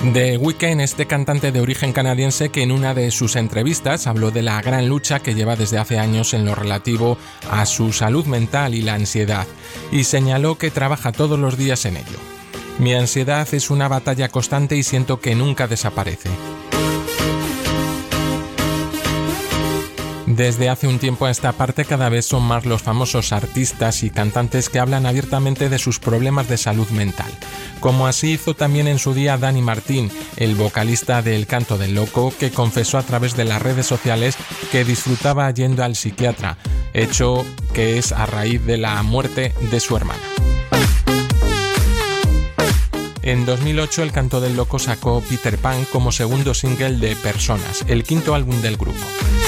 The Weeknd, este cantante de origen canadiense que en una de sus entrevistas habló de la gran lucha que lleva desde hace años en lo relativo a su salud mental y la ansiedad, y señaló que trabaja todos los días en ello. Mi ansiedad es una batalla constante y siento que nunca desaparece. Desde hace un tiempo a esta parte cada vez son más los famosos artistas y cantantes que hablan abiertamente de sus problemas de salud mental, como así hizo también en su día Dani Martín, el vocalista de El Canto del Loco, que confesó a través de las redes sociales que disfrutaba yendo al psiquiatra, hecho que es a raíz de la muerte de su hermana. En 2008 El Canto del Loco sacó Peter Pan como segundo single de Personas, el quinto álbum del grupo.